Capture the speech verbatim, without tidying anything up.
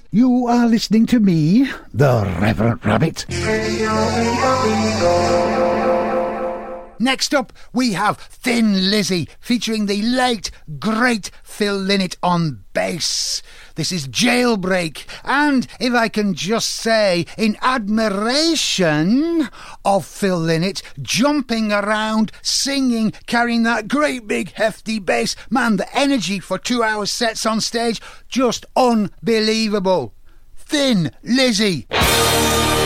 You are listening to me, the Reverend Rabbit. Next up, we have Thin Lizzy, featuring the late, great Phil Lynott on bass. This is Jailbreak, and if I can just say, in admiration of Phil Lynott, jumping around, singing, carrying that great big hefty bass. Man, the energy for two hour sets on stage, just unbelievable. Thin Lizzy.